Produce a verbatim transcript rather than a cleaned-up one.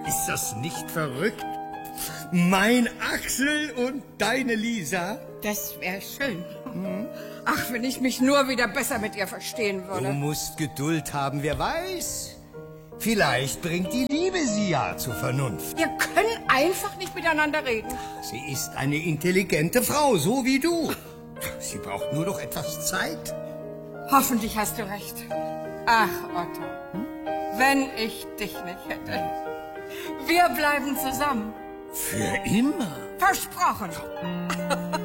Ist das nicht verrückt? Mein Axel und deine Lisa? Das wäre schön. Mhm. Ach, wenn ich mich nur wieder besser mit ihr verstehen würde. Du musst Geduld haben, wer weiß. Vielleicht bringt die Liebe sie ja zur Vernunft. Wir können einfach nicht miteinander reden. Sie ist eine intelligente Frau, so wie du. Sie braucht nur noch etwas Zeit. Hoffentlich hast du recht. Ach, Otto, wenn ich dich nicht hätte. Wir bleiben zusammen. Für immer? Versprochen.